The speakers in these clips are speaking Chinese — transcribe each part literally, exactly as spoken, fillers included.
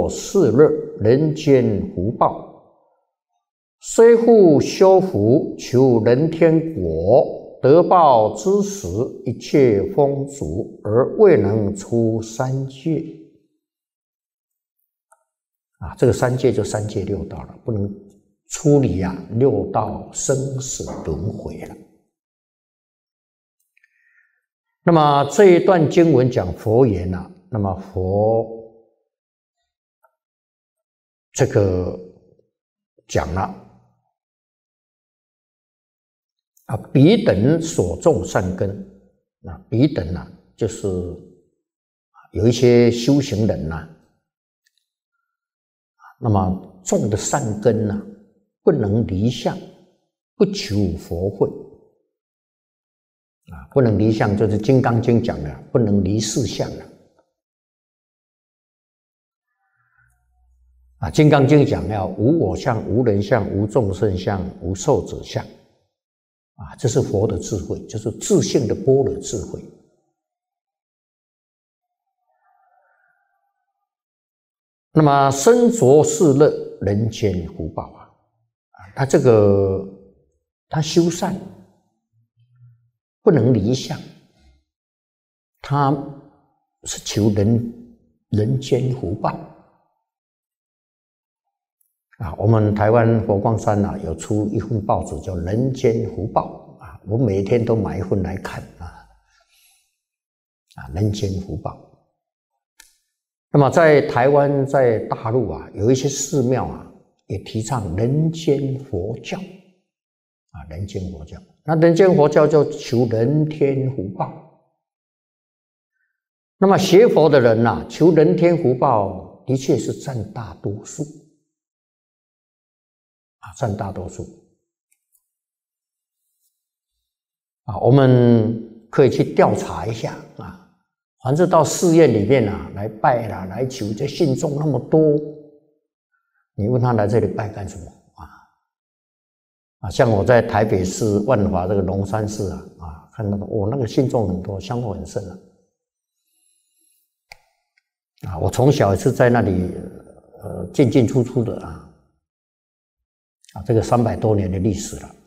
是乐，人间福报，虽复修福，求人天果，得报之时，一切丰足，而未能出三界。啊，这个三界就三界六道了，不能出离啊六道生死轮回了。那么这一段经文讲佛言啊，那么佛这个讲了啊，彼等所种善根啊，彼等啊，就是有一些修行人呐、啊，那么种的善根呐、啊，不能离相，不求佛慧啊，不能离相，就是《金刚经》讲的，不能离四相了啊，《金刚经》讲要无我相、无人相、无众生相、无寿者相啊，这是佛的智慧，就是自性的般若智慧。那么身着是乐，人间福报啊，他这个他修善不能离相，他是求人人间福报啊。我们台湾佛光山啊有出一份报纸叫《人间福报》啊，我每天都买一份来看啊啊，《人间福报》。那么在台湾，在大陆啊，有一些寺庙啊，也提倡人间佛教啊，人间佛教。那人间佛教就求人天福报。那么学佛的人呐、啊，求人天福报，的确是占大多数啊，占大多数啊。我们可以去调查一下啊。凡是到寺院里面啊，来拜啦，来求，这信众那么多，你问他来这里拜干什么啊？啊，像我在台北市万华这个龙山寺啊，啊，看到的，哦，那个信众很多，香火很盛啊。啊，我从小是在那里呃进进出出的啊，啊，这个三百多年的历史了。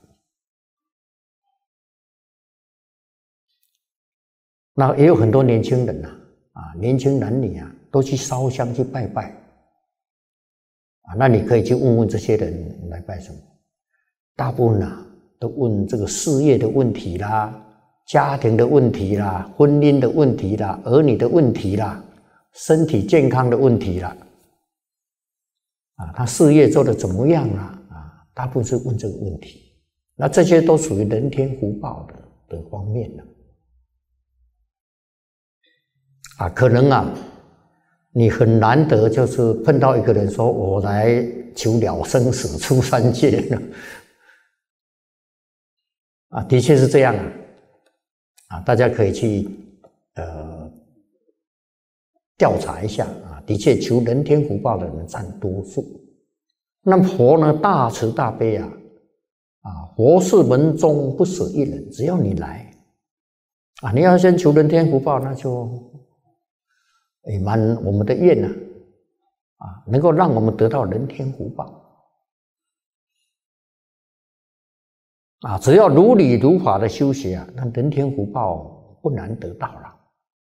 那也有很多年轻人呐、啊，啊，年轻男女啊，都去烧香去拜拜，啊，那你可以去问问这些人来拜什么，大部分啊都问这个事业的问题啦、家庭的问题啦、婚姻的问题啦、儿女的问题啦、身体健康的问题啦，啊，他事业做得怎么样啦？啊，大部分是问这个问题，那这些都属于人天福报的的方面了。啊，可能啊，你很难得就是碰到一个人说我来求了生死出三界了，啊，的确是这样啊，啊，大家可以去呃调查一下啊，的确求人天福报的人占多数。那佛呢，大慈大悲啊，啊，佛是门中不舍一人，只要你来啊，你要先求人天福报，那就也满我们的愿呐、啊，啊，能够让我们得到人天福报，啊，只要如理如法的修学啊，那人天福报不难得到了，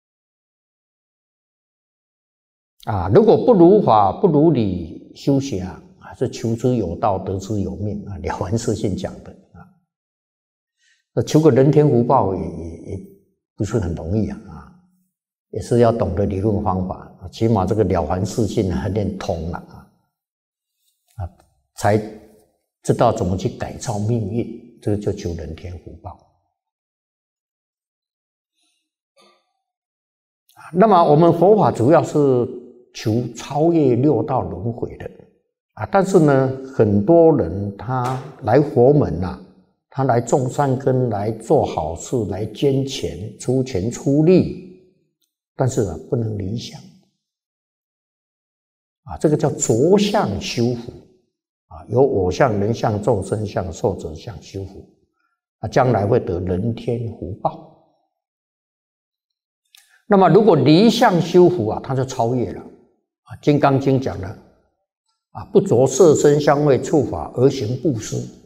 啊，如果不如法不如理修学啊，还是求之有道得之有命啊，了凡四训讲的啊，那求个人天福报也也也不是很容易啊。也是要懂得理论方法，起码这个了凡四训还练通了啊，啊，才知道怎么去改造命运，这个就求人天福报。那么我们佛法主要是求超越六道轮回的啊，但是呢，很多人他来佛门呐、啊，他来种善根，来做好事，来捐钱、出钱出力。但是啊，不能离相啊，这个叫着相修福啊，有我相、人相、众生相、寿者相修福啊，将来会得人天福报。那么如果离相修福啊，它就超越了啊，《金刚经》讲了啊，不着色身香味触法而行布施